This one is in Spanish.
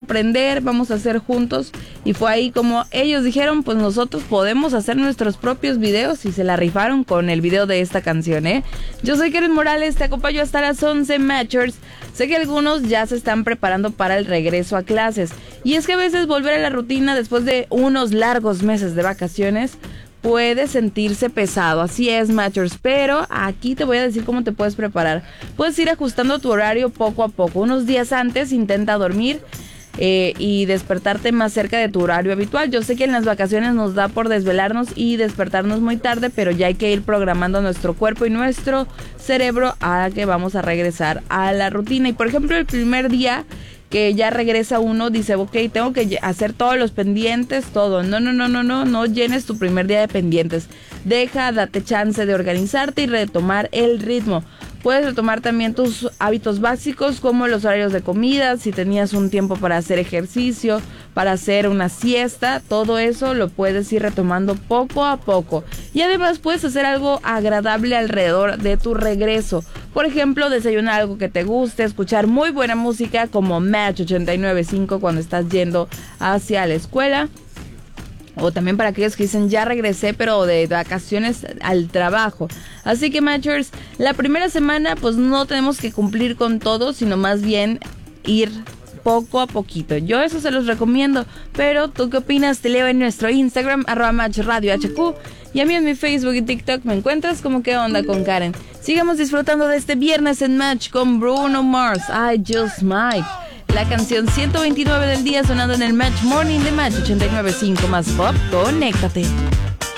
aprender, vamos a hacer juntos. Y fue ahí como ellos dijeron, pues nosotros podemos hacer nuestros propios videos, y se la rifaron con el video de esta canción, ¿eh? Yo soy Karen Morales, te acompaño hasta las 11, Matchers. Sé que algunos ya se están preparando para el regreso a clases, y es que a veces volver a la rutina después de unos largos meses de vacaciones puede sentirse pesado. Así es, Matchers, pero aquí te voy a decir cómo te puedes preparar. Puedes ir ajustando tu horario poco a poco. Unos días antes intenta dormir y despertarte más cerca de tu horario habitual. Yo sé que en las vacaciones nos da por desvelarnos y despertarnos muy tarde, pero ya hay que ir programando nuestro cuerpo y nuestro cerebro a que vamos a regresar a la rutina. Y por ejemplo, el primer día que ya regresa uno, dice, ok, tengo que hacer todos los pendientes, todo. No llenes tu primer día de pendientes. Date chance de organizarte y retomar el ritmo. Puedes retomar también tus hábitos básicos como los horarios de comida, si tenías un tiempo para hacer ejercicio, para hacer una siesta, todo eso lo puedes ir retomando poco a poco. Y además puedes hacer algo agradable alrededor de tu regreso. Por ejemplo, desayunar algo que te guste, escuchar muy buena música como Match 89.5 cuando estás yendo hacia la escuela. O también para aquellos que dicen, ya regresé, pero de vacaciones al trabajo. Así que, Matchers, la primera semana pues no tenemos que cumplir con todo, sino más bien ir poco a poquito. Yo eso se los recomiendo. Pero, ¿tú qué opinas? Te leo en nuestro Instagram, @MatchRadioHQ. Y a mí en mi Facebook y TikTok me encuentras como ¿Qué onda con Karen? Sigamos disfrutando de este viernes en Match con Bruno Mars, I Just Might. La canción 129 del día sonando en el Match Morning de Match 89.5 más pop. Conéctate.